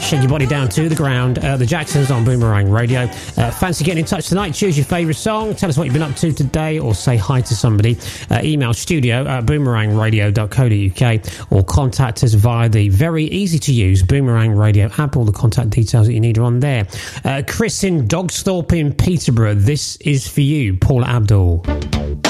shake your body down to the ground. The Jacksons on Boomerang Radio. Fancy getting in touch tonight? Choose your favourite song. Tell us what you've been up to today, or say hi to somebody. Email studio@boomerangradio.co.uk or contact us via the very easy to use Boomerang Radio app. All the contact details that you need are on there. Chris in Dogsthorpe in Peterborough. This is for you, Paula Abdul.